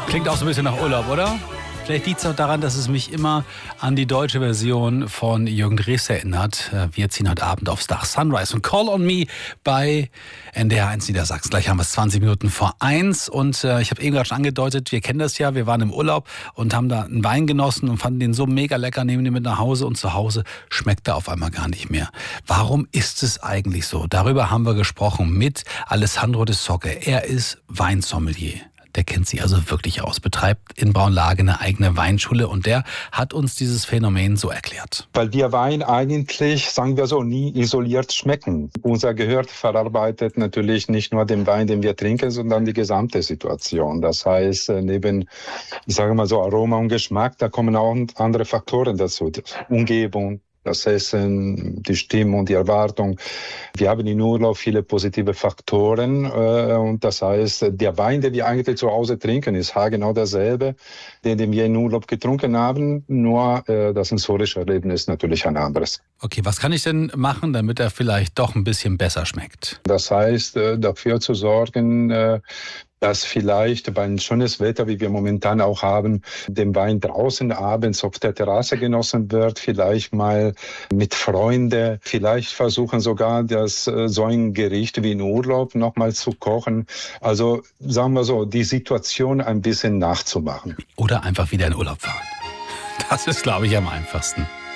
Klingt auch so ein bisschen nach Urlaub, oder? Vielleicht liegt es auch daran, dass es mich immer an die deutsche Version von Jürgen Drews erinnert. Wir ziehen heute Abend aufs Dach. Sunrise und Call on Me bei NDR 1 Niedersachsen. Gleich haben wir es 20 Minuten vor 1. Und ich habe eben gerade schon angedeutet, wir kennen das ja. Wir waren im Urlaub und haben da einen Wein genossen und fanden den so mega lecker, nehmen den mit nach Hause. Und zu Hause schmeckt er auf einmal gar nicht mehr. Warum ist es eigentlich so? Darüber haben wir gesprochen mit Alessandro de Socche. Er ist Weinsommelier. Der kennt sich also wirklich aus, betreibt in Braunlage eine eigene Weinschule und der hat uns dieses Phänomen so erklärt. Weil wir Wein eigentlich, sagen wir so, nie isoliert schmecken. Unser Gehör verarbeitet natürlich nicht nur den Wein, den wir trinken, sondern die gesamte Situation. Das heißt, neben, ich sage mal so, Aroma und Geschmack, da kommen auch andere Faktoren dazu. Die Umgebung, das Essen, die Stimmung, die Erwartung. Wir haben in Urlaub viele positive Faktoren und das heißt, der Wein, den wir eigentlich zu Hause trinken, ist genau derselbe, den wir in Urlaub getrunken haben, nur das sensorische Erlebnis natürlich ein anderes. Okay, was kann ich denn machen, damit er vielleicht doch ein bisschen besser schmeckt? Das heißt, dafür zu sorgen, dass vielleicht bei einem schönes Wetter, wie wir momentan auch haben, den Wein draußen abends auf der Terrasse genossen wird, vielleicht mal mit Freunden, vielleicht versuchen sogar so ein Gericht wie in Urlaub nochmal zu kochen. Also sagen wir so, die Situation ein bisschen nachzumachen. Oder einfach wieder in Urlaub fahren. Das ist, glaube ich, am einfachsten.